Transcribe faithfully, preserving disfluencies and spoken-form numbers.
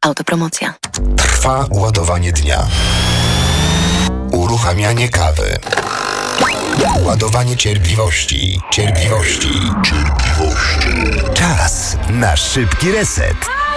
Autopromocja. Trwa ładowanie dnia. Uruchamianie kawy. Ładowanie cierpliwości. Cierpliwości. Cierpliwości. Czas na szybki reset.